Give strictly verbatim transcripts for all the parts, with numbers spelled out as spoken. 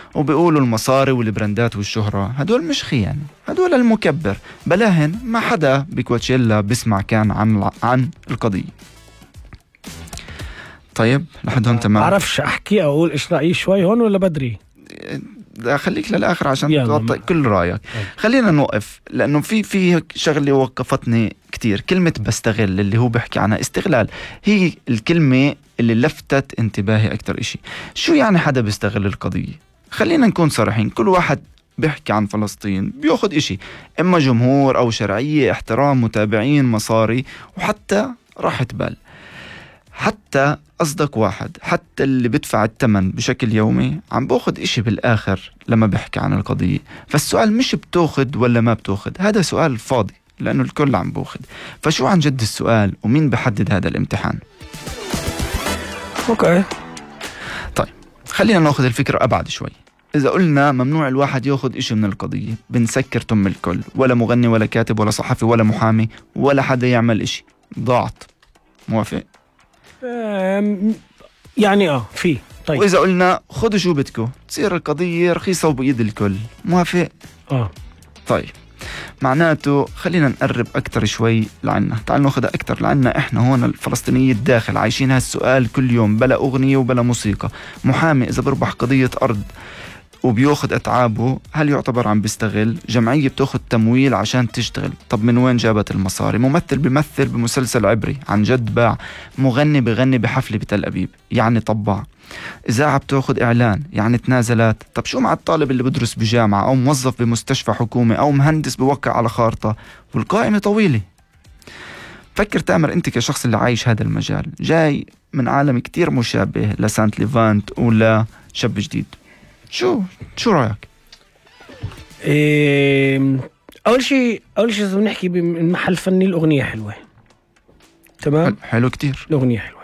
وبيقولوا المصاري والبراندات والشهرة هدول مش خيانة، هدول المكبر. بلاهن ما حدا بكواتشيلا بسمع كان عن عن القضية. طيب لحد هون تمام. بعرفش احكي او اقول ايش رايي شوي هون ولا بدري؟ خليك للاخر عشان تغطي كل رايك. خلينا نوقف لانه في في شغله وقفتني كتير، كلمه بستغل اللي هو بيحكي عنها استغلال، هي الكلمه اللي لفتت انتباهي اكتر اشي. شو يعني حدا بيستغل القضيه؟ خلينا نكون صريحين، كل واحد بيحكي عن فلسطين بياخد اشي، اما جمهور او شرعيه، احترام، متابعين، مصاري، وحتى راحة بال. حتى أصدق واحد، حتى اللي بدفع الثمن بشكل يومي عم باخد إشي بالآخر لما بحكي عن القضية. فالسؤال مش بتاخد ولا ما بتاخد، هذا سؤال فاضي لأنه الكل عم باخد. فشو عن جد السؤال ومين بحدد هذا الامتحان؟ أوكي طيب خلينا ناخد الفكرة أبعد شوي. إذا قلنا ممنوع الواحد ياخد إشي من القضية بنسكر تم الكل، ولا مغني ولا كاتب ولا صحفي ولا محامي ولا حدا يعمل إشي، ضاعت. موافق؟ يعني اه في. طيب وإذا قلنا خدوا شو بدكم تصير القضية رخيصة وبيد الكل، موافق؟ اه طيب معناته خلينا نقرب أكتر شوي لعنا، تعال ناخدها أكتر لعنا. إحنا هون الفلسطينية الداخل عايشين هالسؤال كل يوم، بلا أغنية وبلا موسيقى. محامي إذا بربح قضية أرض وبياخد أتعابه هل يعتبر عم بيستغل؟ جمعية بتاخد تمويل عشان تشتغل، طب من وين جابت المصاري؟ ممثل بيمثل بمسلسل عبري عن جد باع، مغني بغني بحفلة بتل أبيب يعني طبع، إذاعة بتاخد إعلان يعني تنازلات. طب شو مع الطالب اللي بدرس بجامعة أو موظف بمستشفى حكومي أو مهندس بوقع على خارطة والقائمة طويلة؟ فكر تامر أنت كشخص اللي عايش هذا المجال، جاي من عالم كتير مشابه لسانت ليفانت ولا شاب جديد، شو شو رأيك؟ إيه أول شيء أول شيء لازم نحكي بمحل فني، الأغنية حلوة تمام؟ حلو كتير، الأغنية حلوة.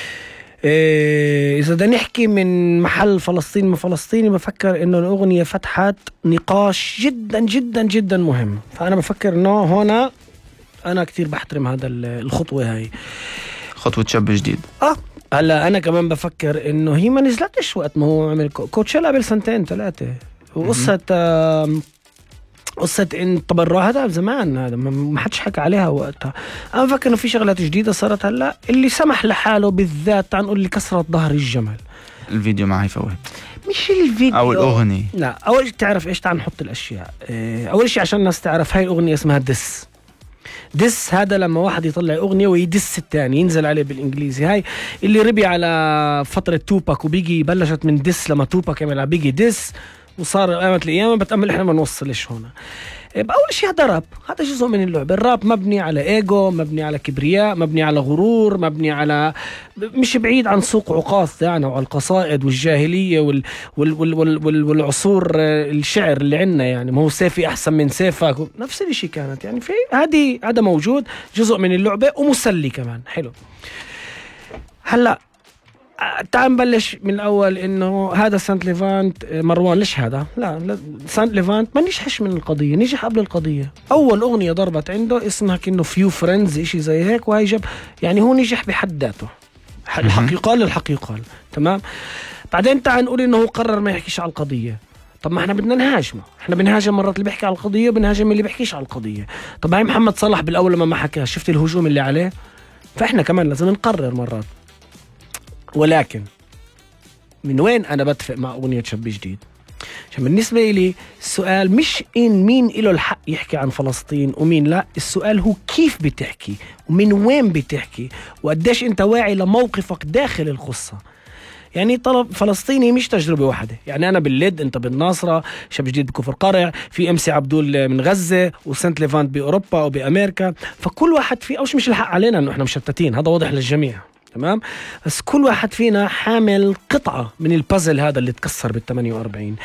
إيه إذا بدنا نحكي من محل فلسطين من فلسطيني، بفكر إنه الأغنية فتحت نقاش جدا جدا جدا مهم. فأنا بفكر إنه هنا أنا كتير بحترم هذا الخطوة، هاي خطوة شاب جديد. آه هلا أنا كمان بفكر إنه هي ما نزلتش وقت ما هو عمل كوتشيلا قبل سنتين ثلاثة، وقصة آه قصة إن تبرع هذا زمان، هذا ما حدش حكى عليها وقتها. أنا بفكر إنه في شغلات جديدة صارت هلا، اللي سمح لحاله بالذات تعال نقول اللي كسرت ظهر الجمل. الفيديو معي فوت، مش الفيديو أو الأغنية. لا أول شيء تعرف إيش، تعال نحط الأشياء. أول شيء عشان الناس تعرف، هاي الأغنية اسمها ديس. ديس هذا لما واحد يطلع أغنية ويدس الثاني، ينزل عليه بالإنجليزي. هاي اللي ربي على فترة توباك وبيجي بلشت من ديس، لما توباك يعمل بيجي ديس وصار قامة الأيام. بتأمل إحنا ما نوصلش هنا. أول شيء هذا راب، هذا جزء من اللعبة. الراب مبني على إيجو، مبني على كبرياء، مبني على غرور، مبني على مش بعيد عن سوق عكاظ يعني، وعلى القصائد والجاهلية وال... وال... وال... وال... وال... والعصور الشعر اللي عنا يعني. ما هو سيفي أحسن من سيفك، نفس الشيء كانت يعني. في هذه هذا موجود جزء من اللعبة ومسلي كمان حلو. هلأ تعال نبلش من الأول. إنه هذا سانت ليفانت مروان ليش هذا؟ لا, لا سانت ليفانت ما نجحش من القضية، نجح قبل القضية. أول أغنية ضربت عنده اسمها كأنه فيو فريندز إشي زي هيك، وهي جاب يعني هو نجح بحد ذاته، الحقيقة للحقيقة تمام. بعدين تعال نقول إنه هو قرر ما يحكيش على القضية. طب ما احنا بدنا نهاجمه، احنا بنهاجم مرات اللي بيحكي على القضية وبنهاجم اللي بيحكيش على القضية. طب هاي محمد صلاح بالأول لما ما حكى، شفت الهجوم اللي عليه؟ فإحنا كمان لازم نقرر مرات. ولكن من وين أنا بتفق مع أغنية شاب جديد؟ عشان بالنسبة لي السؤال مش إن مين إله الحق يحكي عن فلسطين ومين لا، السؤال هو كيف بتحكي ومن وين بتحكي وقديش أنت واعي لموقفك داخل القصة. يعني طلب فلسطيني مش تجربة واحدة، يعني أنا بالليد، أنت بالناصرة، شاب جديد بكفر قرع، في أمسي عبدول من غزة، وسنت ليفانت بأوروبا أو بأمريكا. فكل واحد فيه، أوش مش الحق علينا أنه إحنا مشتتين، هذا واضح للجميع تمام. بس كل واحد فينا حامل قطعة من البازل هذا اللي تكسر بالثمانية وأربعين.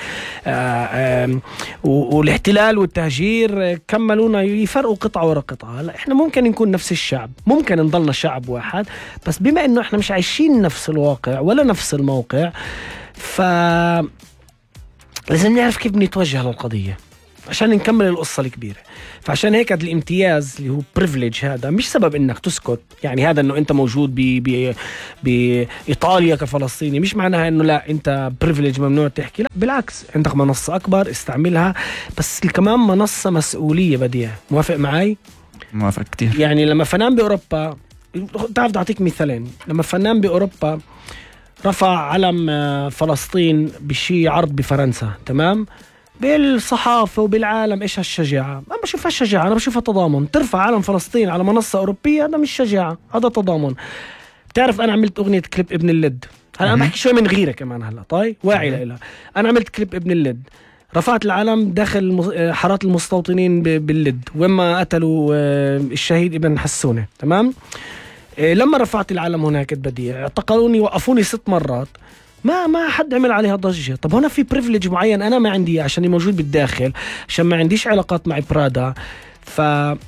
والاحتلال والتهجير كملونا يفرقوا قطعة ورا قطعة. هلا احنا ممكن نكون نفس الشعب، ممكن نضلنا شعب واحد، بس بما انه احنا مش عايشين نفس الواقع ولا نفس الموقع، ف لازم نعرف كيف نتوجه للقضية. عشان نكمل القصة الكبيرة. فعشان هيك هذا الامتياز اللي هو بريفليج هذا مش سبب انك تسكت، يعني هذا انه انت موجود ب ب بايطاليا كفلسطيني مش معناها انه لا انت بريفليج ممنوع تحكي، لا بالعكس، عندك منصة اكبر استعملها، بس كمان منصة مسؤولية بديع. موافق معي؟ موافق كتير. يعني لما فنان باوروبا، تعرف اعطيك مثالين، لما فنان باوروبا رفع علم فلسطين بشي عرض بفرنسا، تمام، بالصحافة وبالعالم، إيش هالشجاعة؟ ما بشوفها شجاعة، أنا بشوفها تضامن. ترفع علم فلسطين على منصة أوروبية، هذا مش شجاعة، هذا تضامن. بتعرف أنا عملت أغنية كليب ابن اللد، هلا أنا بحكي شوي من غيرة كمان، هلا طيب واعي لها. أنا عملت كليب ابن اللد، رفعت العلم داخل حارات المستوطنين باللد وين ما قتلوا الشهيد ابن حسونة، تمام. لما رفعت العلم هناك بديع اعتقلوني، وقفوني ست مرات، ما ما حد عمل عليها ضجة. طب هنا في بريفليج معين أنا ما عندي عشان موجود بالداخل، عشان ما عنديش علاقات مع برادا، ف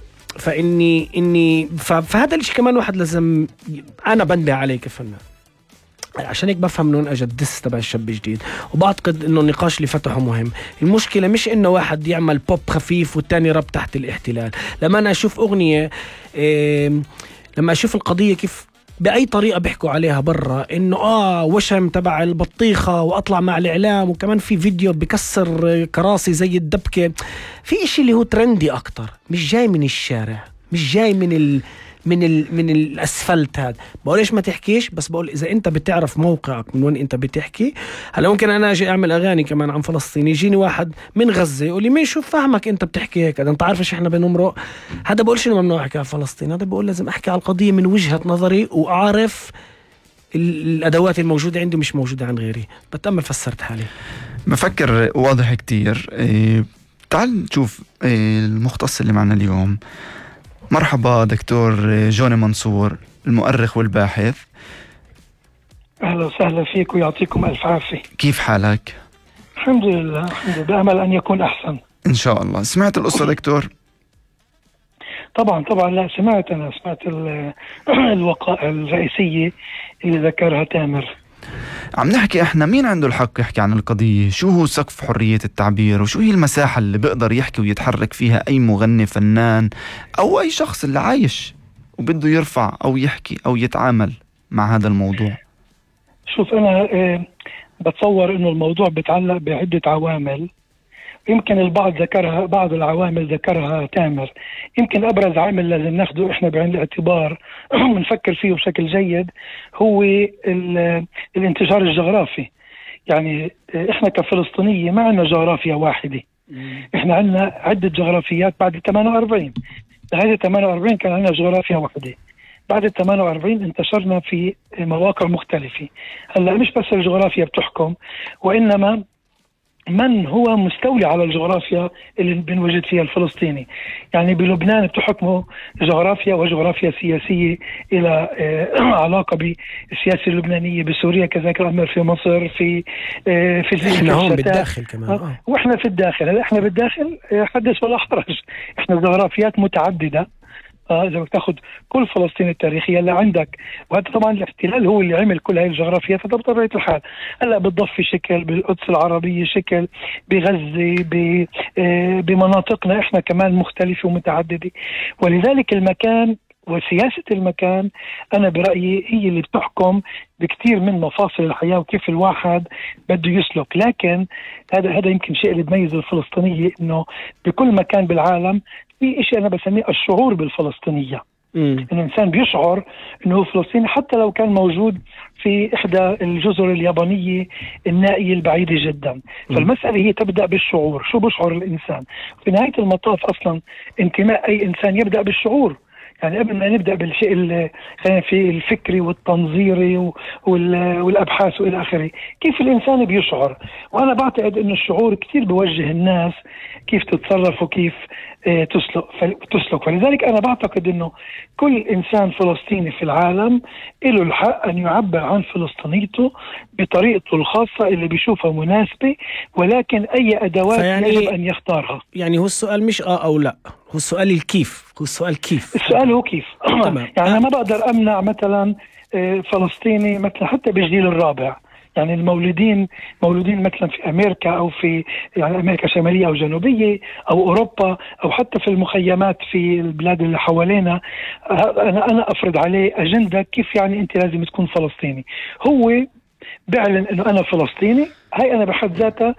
فإني إني ف... فهذا الشيء كمان واحد لازم أنا بنبه عليه كفنان. عشان هيك بفهم من وين اجى الدس تبع الشاب الجديد، وبعتقد انه النقاش اللي فتحه مهم. المشكله مش انه واحد يعمل بوب خفيف والتاني راب تحت الاحتلال. لما انا اشوف اغنيه إيه، لما اشوف القضيه كيف باي طريقه بيحكوا عليها برا، انه اه وشم تبع البطيخه، واطلع مع الاعلام، وكمان في فيديو بكسر كراسي زي الدبكه، في اشي اللي هو ترندي اكتر، مش جاي من الشارع، مش جاي من ال من ال من الاسفلت. هذا بقول ايش ما تحكيش، بس بقول اذا انت بتعرف موقعك من وين انت بتحكي. هلا ممكن انا اجي اعمل اغاني كمان عن فلسطين، يجيني واحد من غزه يقول لي مين شو فهمك انت بتحكي هيك، انت عارف ايش احنا بنمرق. هذا بقولش انه ممنوع احكي عن فلسطين، هذا بقول لازم احكي على القضيه من وجهه نظري، واعرف الادوات الموجوده عندي مش موجوده عند غيري. بتأمل فسرت حالي، بفكر واضح كتير. إيه تعال نشوف إيه المختص اللي معنا اليوم. مرحبا دكتور جوني منصور، المؤرخ والباحث. أهلا وسهلا فيك ويعطيكم ألف عافية. كيف حالك؟ الحمد لله، الحمد لله، بأمل أن يكون أحسن إن شاء الله. سمعت القصة دكتور؟ طبعا طبعا لا سمعت، أنا سمعت الوقائع الرئيسية اللي ذكرها تامر. عم نحكي احنا مين عنده الحق يحكي عن القضية، شو هو سقف حرية التعبير، وشو هي المساحة اللي بيقدر يحكي ويتحرك فيها أي مغني فنان أو أي شخص اللي عايش وبده يرفع أو يحكي أو يتعامل مع هذا الموضوع. شوف أنا اه بتصور إنه الموضوع بيتعلق بعدة عوامل، يمكن البعض ذكرها، بعض العوامل ذكرها تامر. يمكن أبرز عامل لازم ناخده إحنا بعين الاعتبار ونفكر فيه بشكل جيد هو الانتشار الجغرافي. يعني إحنا كفلسطينية ما عندنا جغرافيا واحدة، إحنا عندنا عدة جغرافيات. بعد ثمانية وأربعين لهذه ثمانية وأربعين كان عندنا جغرافيا واحدة، بعد ثمانية وأربعين انتشرنا في مواقع مختلفة. هلا مش بس الجغرافيا بتحكم، وإنما من هو مستولي على الجغرافيا اللي بنوجد فيها الفلسطيني. يعني بلبنان بتحكمه جغرافيا وجغرافيا سياسية إلى علاقة بالسياسة اللبنانية، بسوريا كذلك الأمر، في مصر، في في احنا هون بالداخل كمان آه. واحنا في الداخل. هلا احنا بالداخل حدث ولا حرج، احنا جغرافيات متعددة. آه إذا بتاخد كل فلسطين التاريخية اللي عندك، وهذا طبعا الاحتلال هو اللي عمل كل هاي الجغرافيات، فده بطبيعة الحال. هلا بالضفة شكل، بالقدس العربية شكل، بغزة، بمناطقنا احنا كمان مختلفة ومتعددة. ولذلك المكان وسياسة المكان أنا برأيي هي اللي بتحكم بكثير من مفاصل الحياة وكيف الواحد بده يسلك. لكن هذا هذا يمكن شيء اللي بيميز الفلسطينية، إنه بكل مكان بالعالم في شيء أنا بسميه الشعور بالفلسطينية. إن الإنسان بيشعر إنه هو فلسطيني حتى لو كان موجود في إحدى الجزر اليابانية النائية البعيدة جدا. فالمسألة هي تبدأ بالشعور، شو بشعر الإنسان. في نهاية المطاف أصلا انتماء أي إنسان يبدأ بالشعور. يعني قبل ما نبدأ بالشيء في الفكري والتنظيري والأبحاث وإلى آخره، كيف الإنسان بيشعر. وأنا بعتقد إنه الشعور كتير بوجه الناس كيف تتصرف وكيف تسلك تسلك فلذلك أنا بعتقد إنه كل إنسان فلسطيني في العالم له الحق أن يعبر عن فلسطينيته بطريقته الخاصة اللي بيشوفها مناسبة، ولكن أي أدوات فيعني يجب أن يختارها. يعني هو السؤال مش آه أو لا، هو السؤال الكيف، هو السؤال كيف. السؤال هو كيف. يعني أنا ما بقدر أمنع مثلا فلسطيني مثلا حتى بالجيل الرابع يعني المولودين مولودين مثلا في أمريكا أو في يعني أمريكا الشمالية أو جنوبية أو أوروبا أو حتى في المخيمات في البلاد اللي حوالينا، أنا أنا أفرض عليه أجندة كيف يعني أنت لازم تكون فلسطيني. هو بيعلن إنه أنا فلسطيني، هاي أنا بحد ذاتها